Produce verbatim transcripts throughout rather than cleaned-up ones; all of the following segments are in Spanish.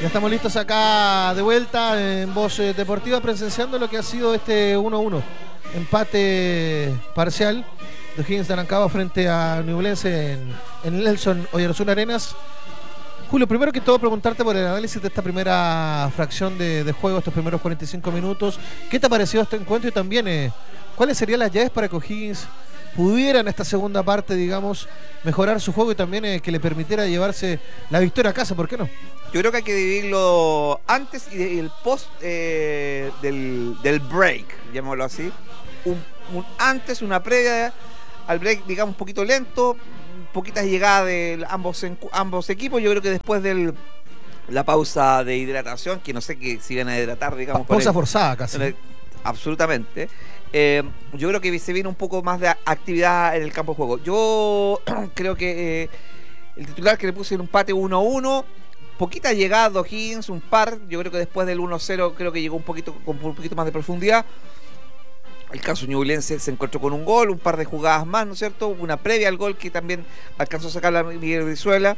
Ya estamos listos acá de vuelta en Voz Deportiva, presenciando lo que ha sido este uno uno. Empate parcial de O'Higgins de Rancagua frente a Ñublense en, en el Nelson Oyarzún Arenas. Julio, primero que todo preguntarte por el análisis de esta primera fracción de, de juego, estos primeros cuarenta y cinco minutos. ¿Qué te ha parecido este encuentro? Y también, eh, ¿cuáles serían las llaves para que O'Higgins pudiera en esta segunda parte, digamos, mejorar su juego y también eh, que le permitiera llevarse la victoria a casa? ¿Por qué no? Yo creo que hay que dividirlo antes y, de, y el post eh, del, del break, llamémoslo así. Un, un antes, una previa al break, digamos, un poquito lento, poquitas llegadas de ambos, ambos equipos. Yo creo que después de la pausa de hidratación, que no sé que si van a hidratar, digamos. Pa pausa forzada casi. El, absolutamente. Eh, yo creo que se viene un poco más de actividad en el campo de juego. Yo creo que eh, el titular que le puse en un empate uno a uno, poquita llegada de O'Higgins, un par. Yo creo que después del uno cero creo que llegó un poquito con un poquito más de profundidad. El caso Ñublense se encontró con un gol, un par de jugadas más, ¿no es cierto? Una previa al gol que también alcanzó a sacar la Miguel Brizuela.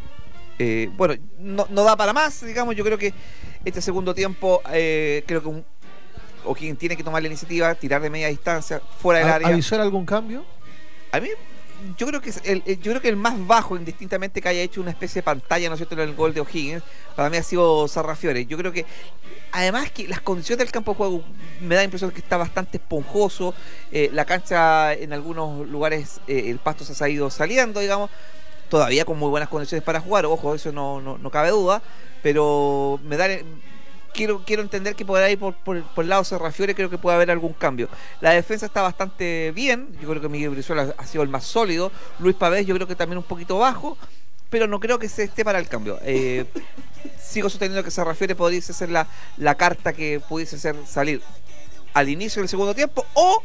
Eh, bueno, no, no da para más, digamos. Yo creo que este segundo tiempo, eh, creo que un O'Higgins tiene que tomar la iniciativa, tirar de media distancia, fuera del área. ¿Avisar algún cambio? A mí, yo creo que el, el, yo creo que el más bajo, indistintamente que haya hecho una especie de pantalla, ¿no es cierto?, en el gol de O'Higgins, para mí ha sido Sarrafiore. Yo creo que, además que las condiciones del campo de juego, me da la impresión que está bastante esponjoso, eh, la cancha en algunos lugares, eh, el pasto se ha ido saliendo, digamos, todavía con muy buenas condiciones para jugar, ojo, eso no, no, no cabe duda, pero me da... Quiero, quiero entender que por ahí, por, por, por el lado Sarrafiore, creo que puede haber algún cambio. La defensa está bastante bien. Yo creo que Miguel Brizuela ha sido el más sólido. Luis Pavés, yo creo que también un poquito bajo, pero no creo que se esté para el cambio. Eh, sigo sosteniendo que Sarrafiore podría ser la, la carta que pudiese ser salir al inicio del segundo tiempo o,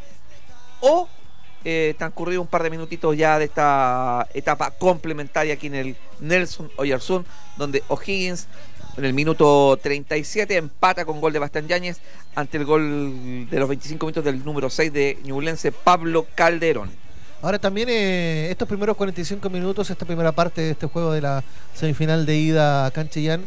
o eh, transcurrir un par de minutitos ya de esta etapa complementaria aquí en el Nelson Oyarzún, donde O'Higgins en el minuto treinta y siete empata con gol de Bastián Yáñez ante el gol de los veinticinco minutos del número seis de Ñublense, Pablo Calderón. Ahora también eh, estos primeros cuarenta y cinco minutos, esta primera parte de este juego de la semifinal de ida a Canchillán,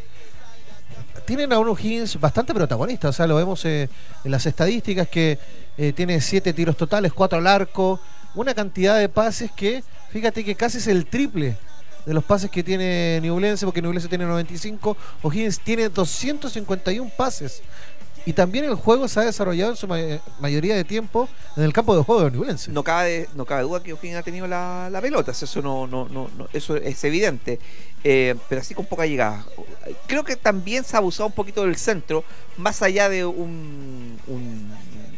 tienen a un O'Higgins bastante protagonista. O sea, lo vemos eh, en las estadísticas que eh, tiene siete tiros totales, cuatro al arco, una cantidad de pases que, fíjate que casi es el triple de los pases que tiene Ñublense, porque Ñublense tiene noventa y cinco, O'Higgins tiene doscientos cincuenta y uno pases. Y también el juego se ha desarrollado en su ma mayoría de tiempo en el campo de juego de Ñublense. No cabe, no cabe duda que O'Higgins ha tenido la, la pelota, eso no, no, no, no, eso es evidente, eh, pero así con poca llegada. Creo que también se ha abusado un poquito del centro, más allá de un, un,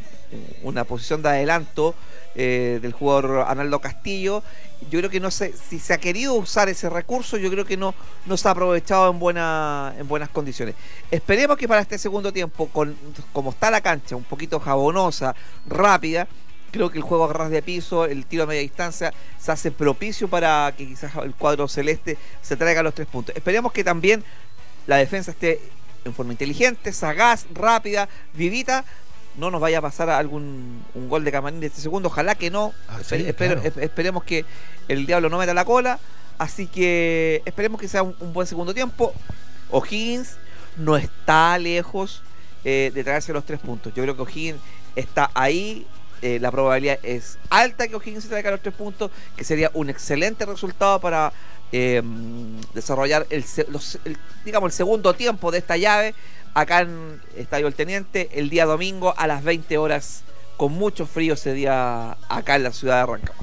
una posición de adelanto eh, del jugador Arnaldo Castillo. Yo creo que no sé si se ha querido usar ese recurso, yo creo que no, no se ha aprovechado en, buena, en buenas condiciones. Esperemos que para este segundo tiempo, con, como está la cancha, un poquito jabonosa, rápida, creo que el juego a ras de piso, el tiro a media distancia, se hace propicio para que quizás el cuadro celeste se traiga los tres puntos. Esperemos que también la defensa esté en forma inteligente, sagaz, rápida, vivita. No nos vaya a pasar algún un gol de Camarín de este segundo, ojalá que no. Ah, sí, Espero, claro. Esperemos que el diablo no meta la cola, así que esperemos que sea un, un buen segundo tiempo. O'Higgins no está lejos eh, de traerse los tres puntos. Yo creo que O'Higgins está ahí, eh, la probabilidad es alta que O'Higgins se traiga los tres puntos, que sería un excelente resultado para eh, desarrollar el, los, el, digamos, el segundo tiempo de esta llave acá en Estadio El Teniente, el día domingo a las veinte horas, con mucho frío ese día acá en la ciudad de Rancagua.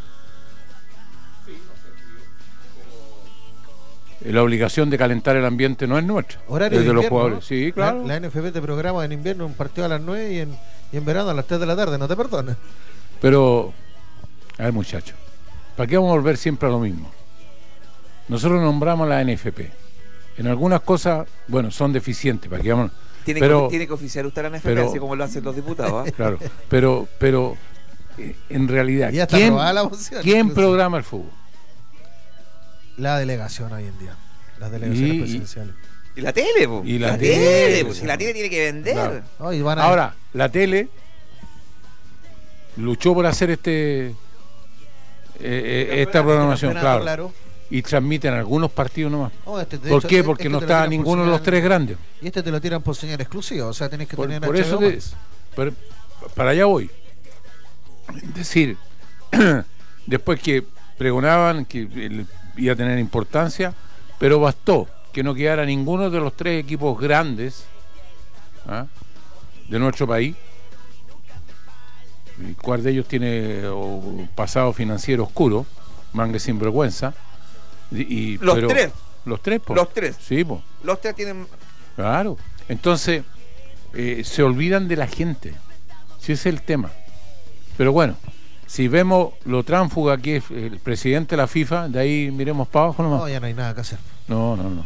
La obligación de calentar el ambiente no es nuestra. Horario es de, de los invierno, jugadores. ¿no? Sí, claro. La, la N F P te programa en invierno un partido a las nueve y en, y en verano a las tres de la tarde, no te perdones. Pero, a ver, muchachos, ¿para qué vamos a volver siempre a lo mismo? Nosotros nombramos la N F P. En algunas cosas, bueno, son deficientes. ¿Para qué vamos? Tiene, pero, que, tiene que oficiar usted la N F P, pero, así como lo hacen los diputados. ¿eh? Claro, pero, pero eh, en realidad, ya está ¿quién, la moción, ¿quién incluso programa el fútbol? La delegación hoy en día, las delegaciones y, presidenciales. Y la tele, po. Y la, la tele, tele, po. Si la tele tiene que vender. Claro. Oh, y van a... Ahora, la tele luchó por hacer este eh, eh, esta programación, claro. claro. y transmiten algunos partidos nomás. Oh, este, de ¿Por hecho, qué? es- Porque es que no te lo está tiran por ninguno de los señal- tres grandes. Y este te lo tiran por señal exclusiva, o sea, tenés que Por, tener por H B eso O te- Max. pero para allá voy. Es decir, después que pregonaban que el- iba a tener importancia, pero bastó que no quedara ninguno de los tres equipos grandes, ¿ah?, de nuestro país. ¿Y cuál de ellos tiene un pasado financiero oscuro? Mangue sinvergüenza. Y, y- Los pero- tres. Los tres, po. Los tres. Sí, po. Los tres tienen. Claro. Entonces, eh, se olvidan de la gente. Si ese es el tema. Pero bueno, si vemos lo tránfuga que es el presidente de la FIFA, de ahí miremos para abajo nomás. No, ya no hay nada que hacer. No, no, no.